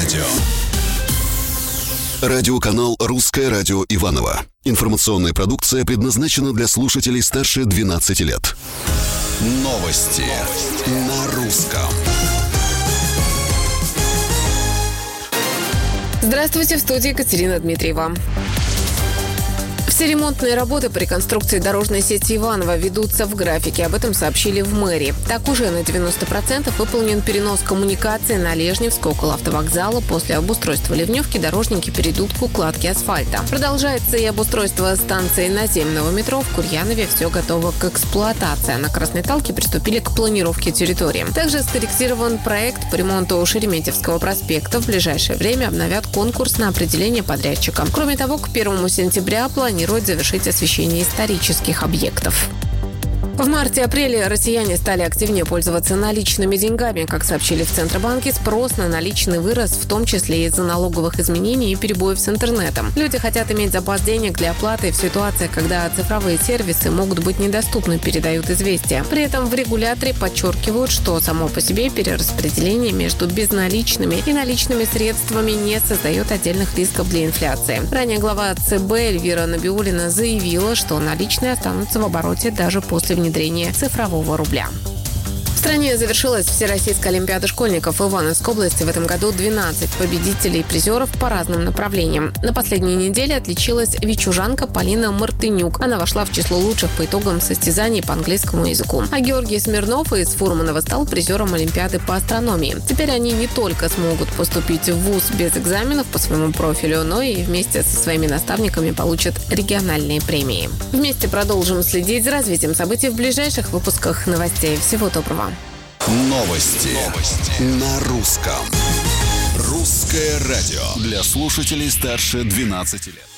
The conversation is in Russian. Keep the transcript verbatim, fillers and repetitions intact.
радио. Радиоканал «Русское радио Иваново». Информационная продукция предназначена для слушателей старше двенадцати лет. Новости на русском. Здравствуйте, в студии Екатерина Дмитриева. Все ремонтные работы по реконструкции дорожной сети Иваново ведутся в графике. Об этом сообщили в мэрии. Так, уже на девяносто процентов выполнен перенос коммуникации на Лежневск около автовокзала. После обустройства Ливневки дорожники перейдут к укладке асфальта. Продолжается и обустройство станции наземного метро. В Курьянове все готово к эксплуатации. А на Красной Талке приступили к планировке территории. Также скорректирован проект по ремонту Шереметьевского проспекта. В ближайшее время обновят конкурс на определение подрядчика. Кроме того, к первому сентября планируют завершить освещение исторических объектов. В марте-апреле россияне стали активнее пользоваться наличными деньгами. Как сообщили в Центробанке, спрос на наличный вырос, в том числе из-за налоговых изменений и перебоев с интернетом. Люди хотят иметь запас денег для оплаты в ситуациях, когда цифровые сервисы могут быть недоступны, передают известия. При этом в регуляторе подчеркивают, что само по себе перераспределение между безналичными и наличными средствами не создает отдельных рисков для инфляции. Ранее глава ЦБ Эльвира Набиуллина заявила, что наличные останутся в обороте даже после внедрения внедрения цифрового рубля. В стране завершилась Всероссийская олимпиада школьников. В Ивановской области в этом году двенадцать победителей и призеров по разным направлениям. На последней неделе отличилась вичужанка Полина Мартынюк. Она вошла в число лучших по итогам состязаний по английскому языку. А Георгий Смирнов из Фурманова стал призером олимпиады по астрономии. Теперь они не только смогут поступить в вуз без экзаменов по своему профилю, но и вместе со своими наставниками получат региональные премии. Вместе продолжим следить за развитием событий в ближайших выпусках новостей. Всего доброго. Новости, Новости. На русском. Русское радио. Для слушателей старше двенадцати лет.